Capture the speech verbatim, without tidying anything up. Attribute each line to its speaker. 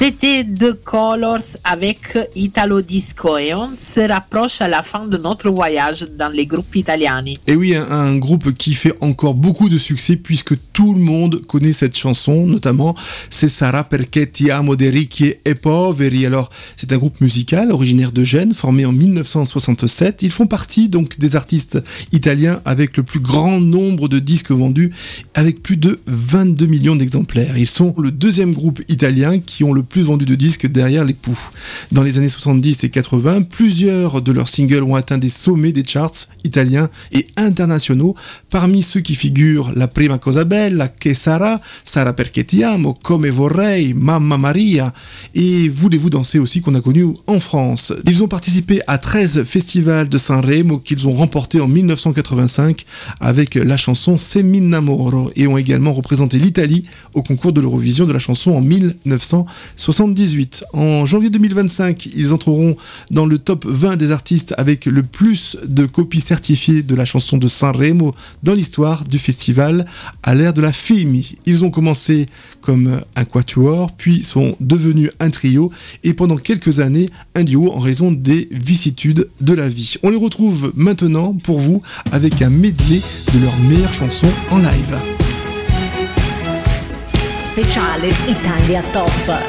Speaker 1: C'était The Colors avec Italo Disco et on se rapproche à la fin de notre voyage dans les groupes italiens.
Speaker 2: Et oui, un, un groupe qui fait encore beaucoup de succès puisque tout le monde connaît cette chanson, notamment c'est Sarà perché ti amo dei ricchi e poveri. Alors c'est un groupe musical originaire de Gênes, formé en dix-neuf cent soixante-sept. Ils font partie donc des artistes italiens avec le plus grand nombre de disques vendus, avec plus de vingt-deux millions d'exemplaires. Ils sont le deuxième groupe italien qui ont le plus vendu de disques derrière les Pooh. Dans les années soixante-dix et quatre-vingts, plusieurs de leurs singles ont atteint des sommets des charts italiens et internationaux. Parmi ceux qui figurent La prima cosa bella, Che sarà, Sarà perché ti amo, Come vorrei, Mamma Maria et Voulez-vous danser aussi qu'on a connu en France. Ils ont participé à treize festivals de Sanremo qu'ils ont remportés en dix-neuf cent quatre-vingt-cinq avec la chanson Se mi innamoro et ont également représenté l'Italie au concours de l'Eurovision de la chanson en dix-neuf cent soixante-dix-huit. En janvier deux mille vingt-cinq, ils entreront dans le top vingt des artistes avec le plus de copies certifiées de la chanson de Sanremo dans l'histoire du festival à l'ère de la Femi. Ils ont commencé comme un quatuor, puis sont devenus un trio et pendant quelques années un duo en raison des vicissitudes de la vie. On les retrouve maintenant pour vous avec un medley de leurs meilleures chansons en live.
Speaker 3: Speciale Italia Top.